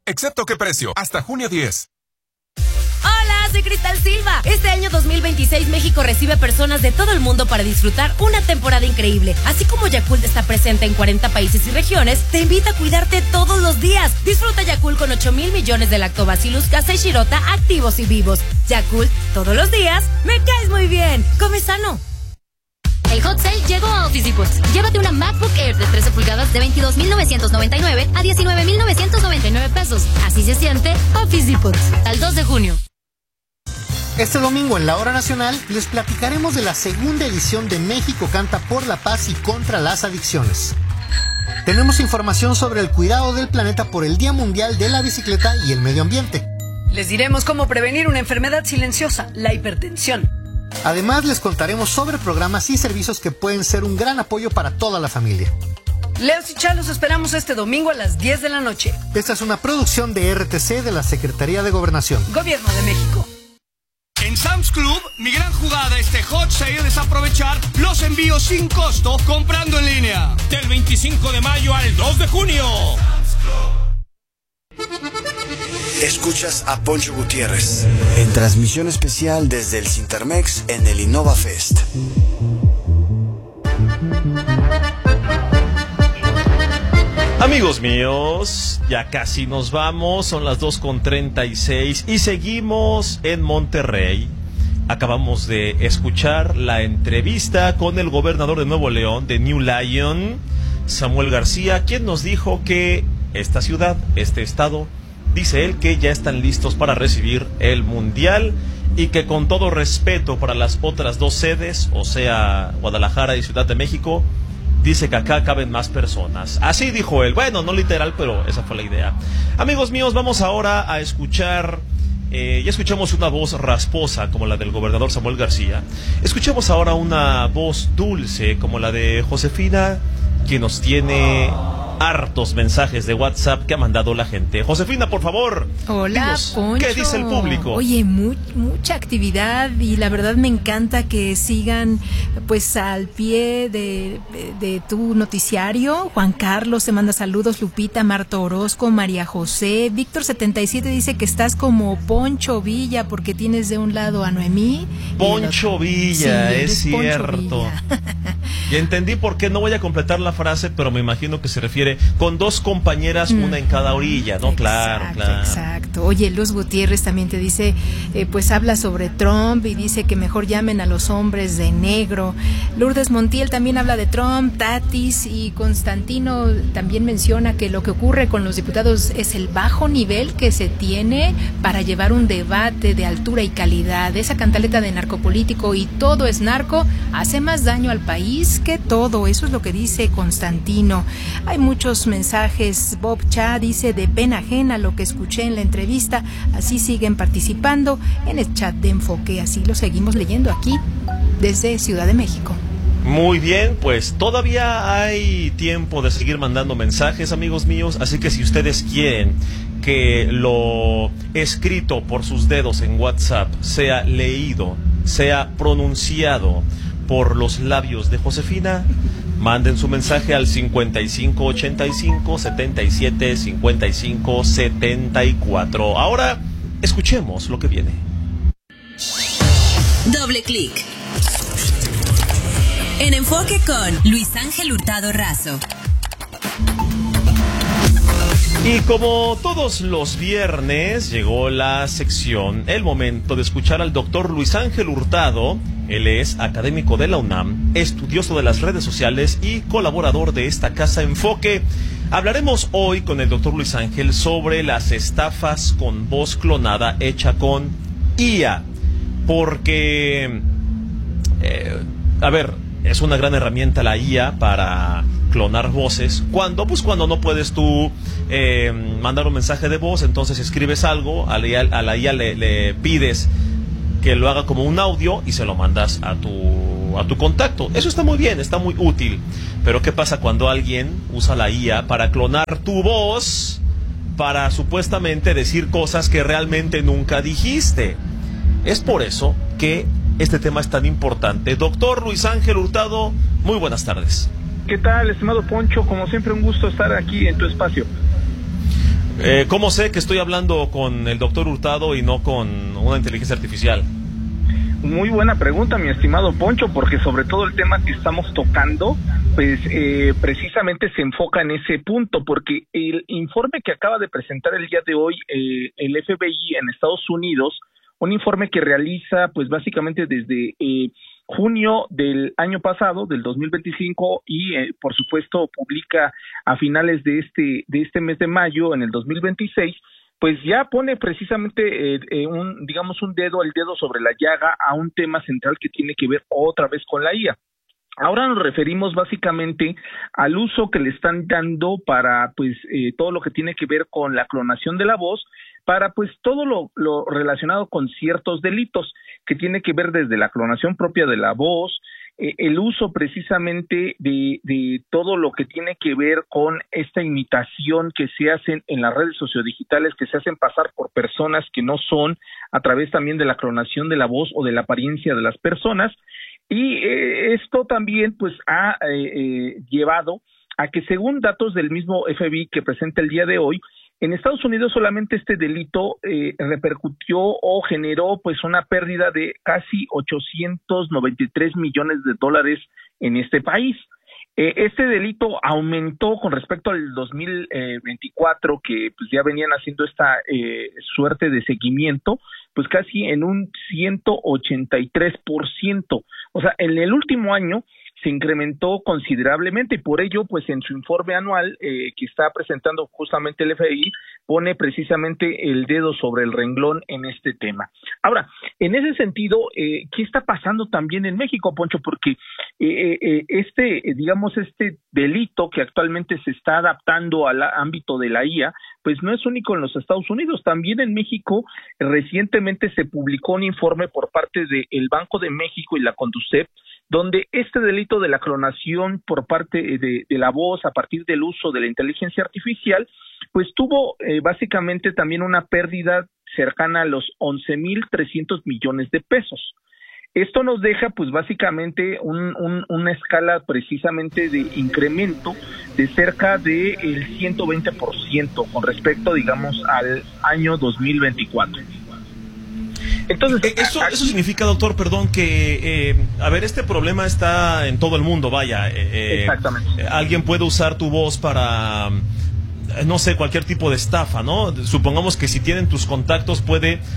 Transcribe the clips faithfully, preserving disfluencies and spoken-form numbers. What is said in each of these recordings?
excepto qué precio, hasta junio diez. Hola, soy Cristal Silva. Este año dos mil veintiséis México recibe personas de todo el mundo para disfrutar una temporada increíble. Así como Yakult está presente en cuarenta países y regiones, te invita a cuidarte todos los días. Disfruta Yakult con ocho mil millones de Lactobacillus casei shirota activos y vivos. Yakult, todos los días, me caes muy bien. Come sano. El hot sale llegó a Office Depot. Llévate una MacBook Air de trece pulgadas de veintidós mil novecientos noventa y nueve a diecinueve mil novecientos noventa y nueve pesos. Así se siente Office Depot. Al dos de junio. Este domingo en la Hora Nacional les platicaremos de la segunda edición de México Canta por la Paz y contra las Adicciones. Tenemos información sobre el cuidado del planeta por el Día Mundial de la Bicicleta y el Medio Ambiente. Les diremos cómo prevenir una enfermedad silenciosa, la hipertensión. Además, les contaremos sobre programas y servicios que pueden ser un gran apoyo para toda la familia. Leos y Chá los esperamos este domingo a las diez de la noche. Esta es una producción de R T C de la Secretaría de Gobernación. Gobierno de México. En Sam's Club, mi gran jugada este hot sale es aprovechar los envíos sin costo comprando en línea. Del veinticinco de mayo al dos de junio. Escuchas a Poncho Gutiérrez en transmisión especial desde el Cintermex en el Innova Fest. Amigos míos, ya casi nos vamos, son las dos con treinta y seis y seguimos en Monterrey. Acabamos de escuchar la entrevista con el gobernador de Nuevo León, de New Lyon, Samuel García, quien nos dijo que esta ciudad, este estado, dice él que ya están listos para recibir el Mundial y que con todo respeto para las otras dos sedes, o sea, Guadalajara y Ciudad de México, dice que acá caben más personas. Así dijo él. Bueno, no literal, pero esa fue la idea. Amigos míos, vamos ahora a escuchar... Eh, ya escuchamos una voz rasposa como la del gobernador Samuel García. Escuchemos ahora una voz dulce como la de Josefina, que nos tiene hartos mensajes de WhatsApp que ha mandado la gente. Josefina, por favor. Hola, dinos, Poncho. ¿qué dice el público? Oye, mu mucha actividad y la verdad me encanta que sigan pues al pie de, de, de tu noticiario. Juan Carlos te manda saludos, Lupita, Marta Orozco, María José, Víctor setenta y siete dice que estás como Poncho Villa porque tienes de un lado a Noemí. Poncho otro... Villa, sí, es cierto. Villa. Y entendí por qué, no voy a completar la frase, pero me imagino que se refiere con dos compañeras, mm. una en cada orilla, ¿no? Exacto, claro, claro. Exacto. Oye, Luz Gutiérrez también te dice, eh, pues habla sobre Trump y dice que mejor llamen a los hombres de negro. Lourdes Montiel también habla de Trump, Tatis, y Constantino también menciona que lo que ocurre con los diputados es el bajo nivel que se tiene para llevar un debate de altura y calidad. Esa cantaleta de narcopolítico y todo es narco hace más daño al país que todo. Eso es lo que dice Constantino. Hay muchos mensajes. Bob Cha dice de pena ajena lo que escuché en la entrevista. Así siguen participando en el chat de Enfoque. Así lo seguimos leyendo aquí desde Ciudad de México. Muy bien, pues todavía hay tiempo de seguir mandando mensajes, amigos míos, así que si ustedes quieren que lo escrito por sus dedos en WhatsApp sea leído, sea pronunciado por los labios de Josefina, manden su mensaje al cincuenta y cinco ochenta y cinco setenta y siete cincuenta y cinco setenta y cuatro. Ahora escuchemos lo que viene. Doble clic en Enfoque con Luis Ángel Hurtado Razo. Y como todos los viernes llegó la sección, el momento de escuchar al doctor Luis Ángel Hurtado. Él es académico de la UNAM, estudioso de las redes sociales y colaborador de esta casa Enfoque. Hablaremos hoy con el doctor Luis Ángel sobre las estafas con voz clonada hecha con I A. Porque, eh, a ver, es una gran herramienta la I A para clonar voces. Cuando, pues cuando no puedes tú eh, mandar un mensaje de voz, entonces escribes algo, a la I A, a la I A le, le pides que lo haga como un audio y se lo mandas a tu, a tu contacto. Eso está muy bien, está muy útil. Pero ¿qué pasa cuando alguien usa la I A para clonar tu voz para supuestamente decir cosas que realmente nunca dijiste? Es por eso que este tema es tan importante. Doctor Luis Ángel Hurtado, muy buenas tardes. ¿Qué tal, estimado Poncho? Como siempre, un gusto estar aquí en tu espacio. Eh, ¿Cómo sé que estoy hablando con el doctor Hurtado y no con una inteligencia artificial? Muy buena pregunta, mi estimado Poncho, porque sobre todo el tema que estamos tocando, pues eh, precisamente se enfoca en ese punto, porque el informe que acaba de presentar el día de hoy eh, el F B I en Estados Unidos, un informe que realiza pues básicamente desde eh, junio del año pasado, del dos mil veinticinco, y eh, por supuesto publica a finales de este de este mes de mayo en el dos mil veintiséis, pues ya pone precisamente eh, eh, un digamos un dedo el dedo sobre la llaga a un tema central que tiene que ver otra vez con la I A. Ahora nos referimos básicamente al uso que le están dando para pues eh, todo lo que tiene que ver con la clonación de la voz, para pues todo lo, lo relacionado con ciertos delitos que tiene que ver desde la clonación propia de la voz, eh, el uso precisamente de, de todo lo que tiene que ver con esta imitación que se hacen en las redes sociodigitales, que se hacen pasar por personas que no son, a través también de la clonación de la voz o de la apariencia de las personas. Y eh, esto también pues ha eh, eh, llevado a que, según datos del mismo F B I que presenta el día de hoy, en Estados Unidos solamente este delito eh, repercutió o generó pues una pérdida de casi ochocientos noventa y tres millones de dólares en este país. Eh, este delito aumentó con respecto al dos mil veinticuatro, que pues ya venían haciendo esta eh, suerte de seguimiento, pues casi en un ciento ochenta y tres por ciento. O sea, en el último año se incrementó considerablemente, y por ello, pues en su informe anual eh, que está presentando justamente el F B I, pone precisamente el dedo sobre el renglón en este tema. Ahora, en ese sentido, eh, ¿qué está pasando también en México, Poncho? Porque eh, eh, este, eh, digamos, este delito que actualmente se está adaptando al ámbito de la I A, pues no es único en los Estados Unidos. También en México recientemente se publicó un informe por parte del Banco de México y la Conducef, donde este delito de la clonación por parte de, de la voz a partir del uso de la inteligencia artificial, pues tuvo eh, básicamente también una pérdida cercana a los once mil trescientos millones de pesos. Esto nos deja pues básicamente un, un, una escala precisamente de incremento de cerca del ciento veinte por ciento con respecto, digamos, al año dos mil veinticuatro. Entonces, eso, eso significa, doctor, perdón, que, eh, a ver, este problema está en todo el mundo, vaya. Eh, Exactamente. Eh, alguien puede usar tu voz para, no sé, cualquier tipo de estafa, ¿no? Supongamos que si tienen tus contactos puede, eh,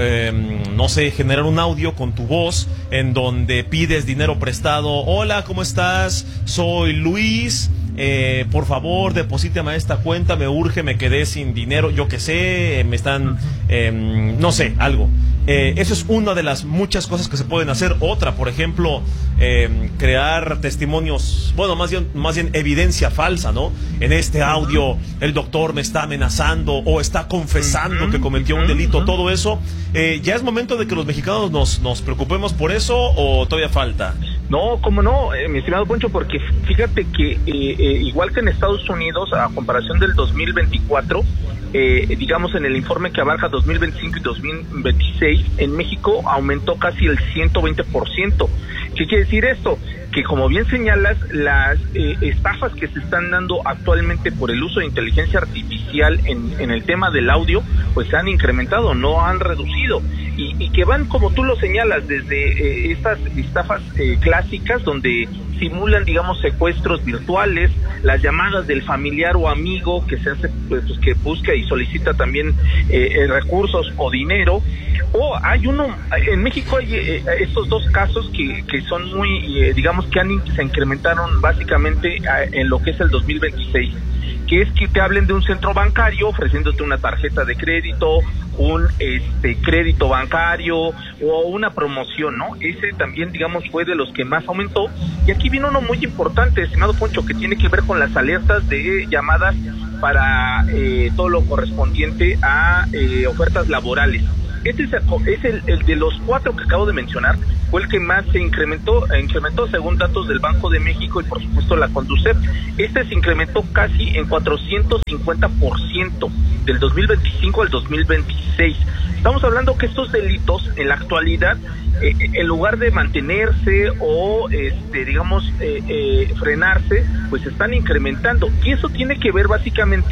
eh, no sé, generar un audio con tu voz en donde pides dinero prestado. Hola, ¿cómo estás? Soy Luis. Eh, por favor, deposítame a esta cuenta, me urge, me quedé sin dinero, yo qué sé, me están, eh, no sé, algo. Eh, eso es una de las muchas cosas que se pueden hacer. Otra, por ejemplo, eh, crear testimonios, bueno, más bien, más bien evidencia falsa, ¿no? En este audio el doctor me está amenazando o está confesando que cometió un delito, todo eso. Eh, ¿Ya es momento de que los mexicanos nos, nos preocupemos por eso o todavía falta? No, cómo no, eh, mi estimado Poncho, porque fíjate que eh, eh, igual que en Estados Unidos, a comparación del dos mil veinticuatro, eh, digamos en el informe que abarca dos mil veinticinco y dos mil veintiséis, en México aumentó casi el ciento veinte por ciento. ¿Qué quiere decir esto? Que, como bien señalas, las eh, estafas que se están dando actualmente por el uso de inteligencia artificial en, en el tema del audio, pues se han incrementado, no han reducido, y, y que van, como tú lo señalas, desde eh, estas estafas eh, clásicas donde simulan, digamos, secuestros virtuales, las llamadas del familiar o amigo que se hace, pues, que busca y solicita también eh, recursos o dinero. O hay uno, en México hay eh, estos dos casos que, que son muy, eh, digamos, que han, se incrementaron básicamente eh, en lo que es el dos mil veintiséis, que es que te hablen de un centro bancario ofreciéndote una tarjeta de crédito, un este crédito bancario o una promoción, ¿no? Ese también, digamos, fue de los que más aumentó. Y aquí viene uno muy importante, estimado Poncho, que tiene que ver con las alertas de llamadas para eh, todo lo correspondiente a eh, ofertas laborales. Este es, el, es el, el de los cuatro que acabo de mencionar, fue el que más se incrementó, incrementó según datos del Banco de México y por supuesto la Conducef. Este se incrementó casi en cuatrocientos cincuenta por ciento del dos mil veinticinco al dos mil veintiséis. Estamos hablando que estos delitos en la actualidad, eh, en lugar de mantenerse o este digamos eh, eh, frenarse, pues están incrementando, y eso tiene que ver básicamente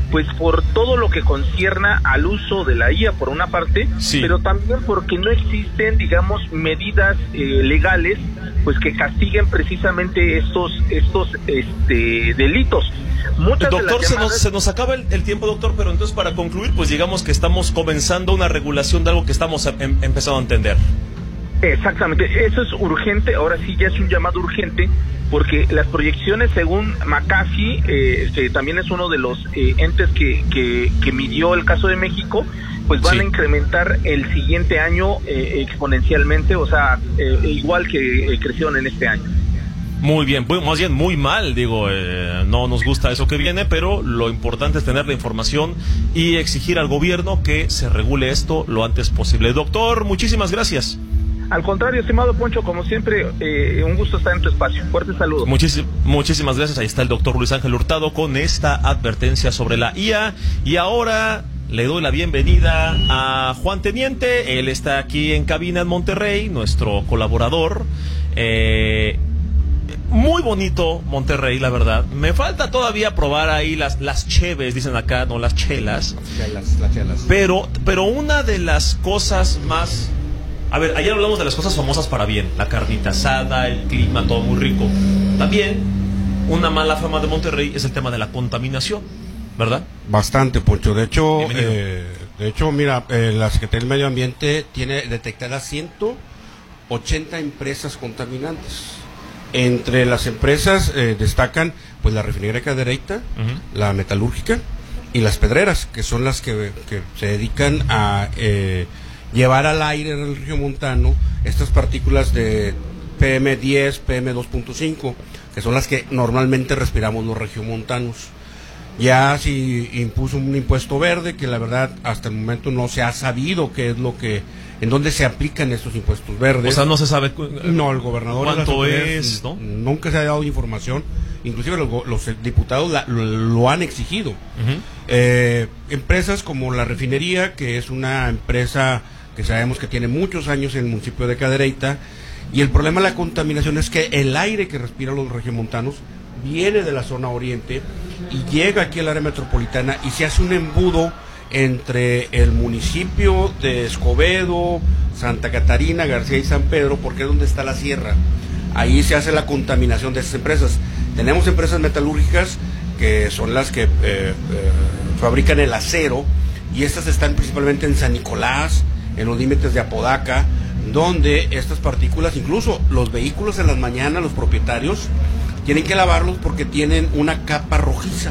pues por todo lo que concierna al uso de la I A por una parte, sí. pero también porque no existen, digamos, medidas eh, legales pues que castiguen precisamente estos estos este delitos. Muchas doctor, de las llamadas... se, nos, se nos acaba el, el tiempo, doctor, pero entonces para concluir, pues digamos que estamos comenzando una regulación de algo que estamos em, empezando a entender. Exactamente, eso es urgente, ahora sí ya es un llamado urgente, porque las proyecciones según McAfee, eh, que también es uno de los eh, entes que, que, que midió el caso de México, pues van sí. a incrementar el siguiente año eh, exponencialmente, o sea, eh, igual que eh, crecieron en este año. Muy bien, más bien muy mal, digo, eh, no nos gusta eso que viene, pero lo importante es tener la información y exigir al gobierno que se regule esto lo antes posible. Doctor, muchísimas gracias. Al contrario, estimado Poncho, como siempre, eh, un gusto estar en tu espacio. Fuerte saludo. Muchis, muchísimas gracias. Ahí está el doctor Luis Ángel Hurtado con esta advertencia sobre la I A. Y ahora le doy la bienvenida a Juan Teniente. Él está aquí en cabina en Monterrey, nuestro colaborador. Eh... Muy bonito Monterrey, la verdad. Me falta todavía probar ahí las, las cheves, dicen acá, no las chelas. Chelas, las chelas. Pero, pero una de las cosas más... A ver, ayer hablamos de las cosas famosas para bien. La carnita asada, el clima, todo muy rico. También, una mala fama de Monterrey es el tema de la contaminación, ¿verdad? Bastante, Poncho. De hecho, eh, de hecho mira, eh, la Secretaría del Medio Ambiente tiene detectadas ciento ochenta empresas contaminantes. Entre las empresas eh, destacan pues la refinería Cadereyta, uh-huh. la metalúrgica y las pedreras, que son las que, que se dedican a eh, llevar al aire del regiomontano estas partículas de P M diez, P M dos punto cinco, que son las que normalmente respiramos los regiomontanos. Ya se impuso un impuesto verde, que la verdad hasta el momento no se ha sabido qué es lo que, en dónde se aplican estos impuestos verdes. O sea, no se sabe no, el gobernador cuánto es, ¿no? Nunca se ha dado información, inclusive los, los diputados la, lo, lo han exigido. Uh-huh. Eh, empresas como la refinería, que es una empresa que sabemos que tiene muchos años en el municipio de Cadereyta, y el problema de la contaminación es que el aire que respiran los regiomontanos viene de la zona oriente y llega aquí al área metropolitana y se hace un embudo entre el municipio de Escobedo, Santa Catarina, García y San Pedro, porque es donde está la sierra. Ahí se hace la contaminación de estas empresas. Tenemos empresas metalúrgicas que son las que eh, eh, fabrican el acero, y estas están principalmente en San Nicolás, en los límites de Apodaca, donde estas partículas, incluso los vehículos en las mañanas, los propietarios tienen que lavarlos porque tienen una capa rojiza,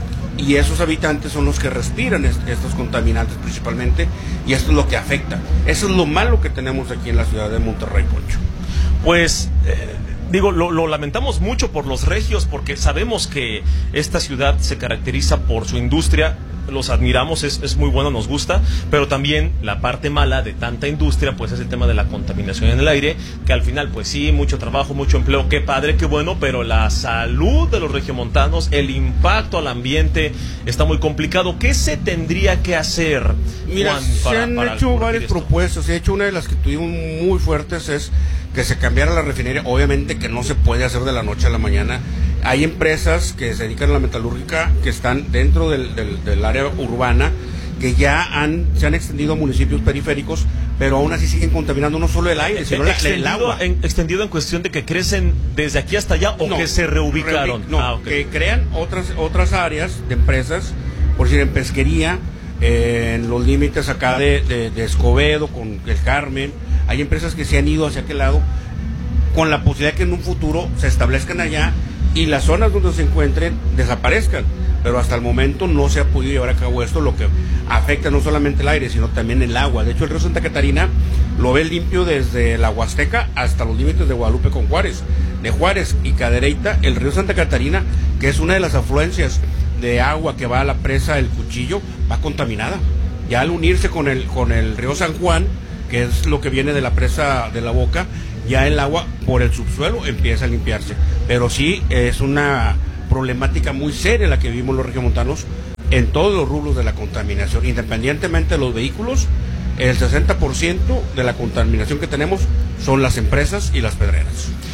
y esos habitantes son los que respiran est- estos contaminantes principalmente, y esto es lo que afecta. Eso es lo malo que tenemos aquí en la ciudad de Monterrey, Poncho. Pues eh, digo, lo, lo lamentamos mucho por los regios, porque sabemos que esta ciudad se caracteriza por su industria. Los admiramos, es, es muy bueno, nos gusta, pero también la parte mala de tanta industria pues es el tema de la contaminación en el aire, que al final pues sí, mucho trabajo, mucho empleo, qué padre, qué bueno, pero la salud de los regiomontanos, el impacto al ambiente está muy complicado. ¿Qué se tendría que hacer, Mira, Juan, se para, han para hecho varias esto? propuestas. De hecho, una de las que tuvimos muy fuertes es que se cambiara la refinería. Obviamente que no se puede hacer de la noche a la mañana. Hay empresas que se dedican a la metalúrgica que están dentro del, del, del área urbana, que ya han se han extendido a municipios periféricos, pero aún así siguen contaminando no solo el aire, sino el agua. En, extendido en cuestión de que crecen desde aquí hasta allá, o no, que se reubicaron. Reubic, no, ah, okay. Que crean otras otras áreas de empresas, por decir, en pesquería, eh, en los límites acá de, de, de Escobedo, con el Carmen. Hay empresas que se han ido hacia aquel lado, con la posibilidad de que en un futuro se establezcan allá y las zonas donde se encuentren desaparezcan, pero hasta el momento no se ha podido llevar a cabo esto, lo que afecta no solamente el aire, sino también el agua. De hecho, el río Santa Catarina lo ve limpio desde la Huasteca hasta los límites de Guadalupe con Juárez. De Juárez y Cadereyta, el río Santa Catarina, que es una de las afluencias de agua que va a la presa El Cuchillo, va contaminada. Ya al unirse con el, con el río San Juan, que es lo que viene de la presa de La Boca, ya el agua por el subsuelo empieza a limpiarse. Pero sí es una problemática muy seria la que vivimos los regiomontanos en todos los rubros de la contaminación. Independientemente de los vehículos, el sesenta por ciento de la contaminación que tenemos son las empresas y las pedreras.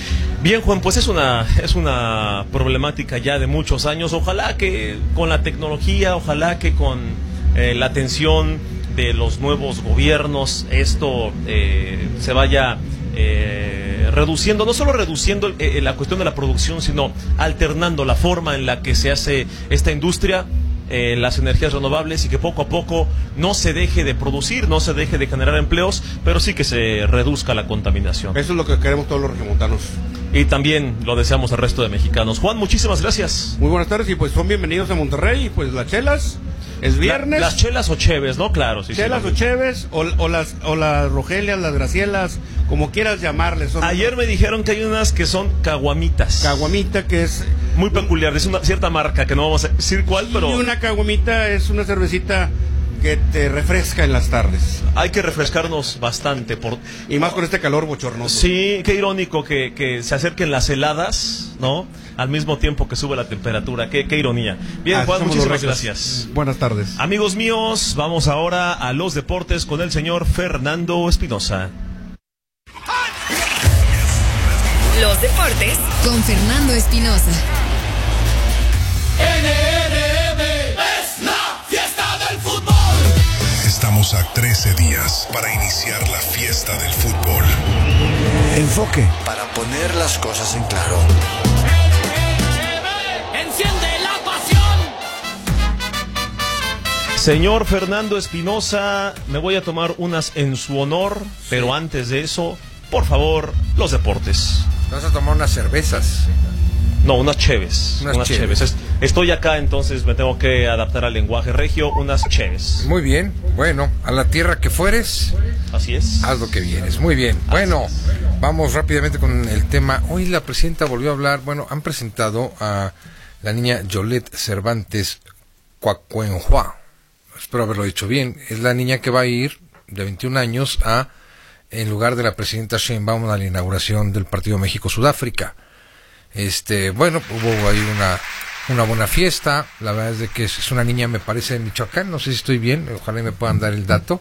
Bien, Juan, pues es una, es una problemática ya de muchos años. Ojalá que con la tecnología, ojalá que con eh, la atención de los nuevos gobiernos esto eh, se vaya eh, reduciendo, no solo reduciendo eh, la cuestión de la producción, sino alternando la forma en la que se hace esta industria, eh, las energías renovables, y que poco a poco no se deje de producir, no se deje de generar empleos, pero sí que se reduzca la contaminación. Eso es lo que queremos todos los regiomontanos. Y también lo deseamos al resto de mexicanos. Juan, muchísimas gracias. Muy buenas tardes, y pues son bienvenidos a Monterrey. Y pues las chelas, es viernes. La, las chelas o cheves, ¿no? Claro, sí. Chelas sí, o cheves, o, o, las, o las rogelias, las gracielas, como quieras llamarles. Son Ayer me dijeron que hay unas que son caguamitas. Caguamita, que es muy peculiar, es una cierta marca que no vamos a decir cuál, pero... Y una caguamita es una cervecita que te refresca en las tardes. Hay que refrescarnos bastante. Por... Y más con este calor bochornoso. Sí, qué irónico que, que se acerquen las heladas, ¿no? Al mismo tiempo que sube la temperatura. Qué, qué ironía. Bien, ah, Juan, muchísimas gracias. Buenas tardes. Amigos míos, vamos ahora a los deportes con el señor Fernando Espinosa. Los deportes con Fernando Espinosa. N R M es la fiesta del fútbol. Estamos a trece días para iniciar la fiesta del fútbol. Enfoque para poner las cosas en claro. Enciende la pasión. Señor Fernando Espinosa, me voy a tomar unas en su honor, pero antes de eso, por favor, los deportes. Vas a tomar unas cervezas. No, unas cheves. Unas, unas cheves. cheves. Estoy acá, entonces me tengo que adaptar al lenguaje regio. Unas cheves. Muy bien. Bueno, a la tierra que fueres. Así es. Haz lo que vienes. Muy bien. Así bueno, es. Vamos rápidamente con el tema. Hoy la presidenta volvió a hablar. Bueno, han presentado a la niña Yolette Cervantes Cuacuenjua. Espero haberlo dicho bien. Es la niña que va a ir de veintiún años a, en lugar de la presidenta Sheinbaum, a la inauguración del partido México-Sudáfrica. Este, bueno, hubo ahí una, una buena fiesta. La verdad es de que es una niña, me parece, de Michoacán. No sé si estoy bien, ojalá me puedan dar el dato.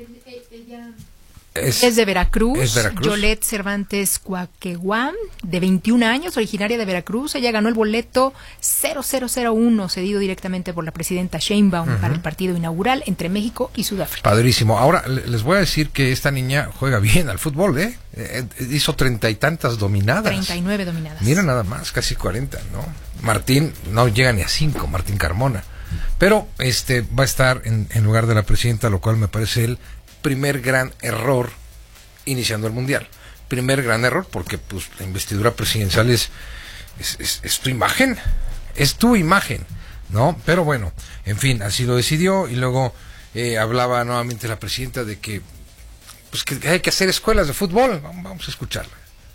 Es, es de Veracruz. Es Veracruz. Yolette Cervantes Cuaqueguam, de veintiún años, originaria de Veracruz. Ella ganó el boleto cero cero cero uno, cedido directamente por la presidenta Sheinbaum, uh-huh, para el partido inaugural entre México y Sudáfrica. Padrísimo. Ahora, les voy a decir que esta niña juega bien al fútbol, ¿eh? eh hizo treinta y tantas dominadas. Treinta y nueve dominadas. Mira nada más, casi cuarenta, ¿no? Martín no llega ni a cinco, Martín Carmona. Pero este va a estar en, en lugar de la presidenta, lo cual me parece el primer gran error iniciando el mundial. Primer gran error porque pues la investidura presidencial es, es, es, es tu imagen, es tu imagen, ¿no? Pero bueno, en fin, así lo decidió. Y luego eh, hablaba nuevamente la presidenta de que pues que hay que hacer escuelas de fútbol. Vamos a escucharla.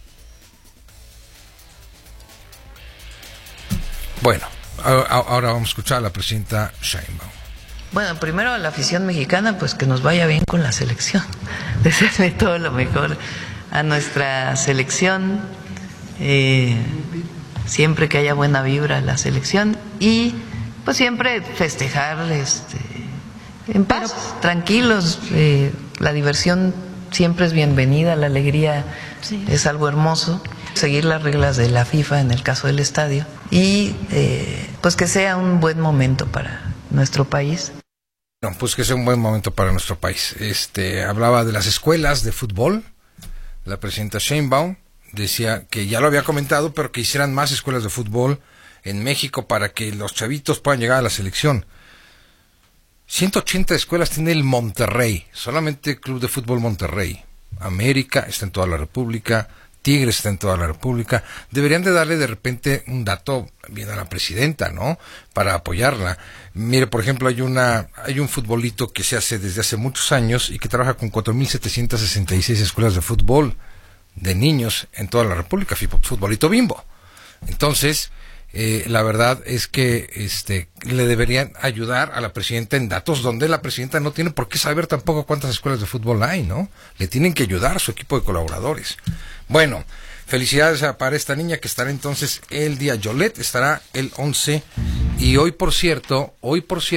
Bueno, ahora vamos a escuchar a la presidenta Sheinbaum. Bueno, primero a la afición mexicana, pues que nos vaya bien con la selección. Desearle todo lo mejor a nuestra selección. Eh, siempre que haya buena vibra a la selección. Y pues siempre festejar este, en paz, tranquilos. Eh, la diversión siempre es bienvenida, la alegría sí. es algo hermoso. Seguir las reglas de la FIFA en el caso del estadio. Y eh, pues que sea un buen momento para nuestro país. No, pues que sea un buen momento para nuestro país. Este, hablaba de las escuelas de fútbol. La presidenta Sheinbaum decía que ya lo había comentado, pero que hicieran más escuelas de fútbol en México para que los chavitos puedan llegar a la selección. ciento ochenta escuelas tiene el Monterrey, solamente el Club de Fútbol Monterrey. América está en toda la República, Tigres está en toda la República. Deberían de darle de repente un dato bien a la presidenta, ¿no? Para apoyarla. Mire, por ejemplo, hay una hay un futbolito que se hace desde hace muchos años y que trabaja con cuatro mil setecientas sesenta y seis escuelas de fútbol de niños en toda la República, futbolito Bimbo. Entonces, eh, la verdad es que este le deberían ayudar a la presidenta en datos donde la presidenta no tiene por qué saber tampoco cuántas escuelas de fútbol hay, ¿no? Le tienen que ayudar a su equipo de colaboradores. Bueno, felicidades para esta niña que estará entonces el día. Yolette estará el once y hoy, por cierto, hoy por cierto